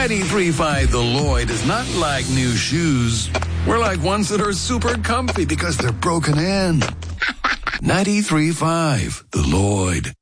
93.5 The Lloyd is not like new shoes. We're like ones that are super comfy because they're broken in. 93.5 The Lloyd.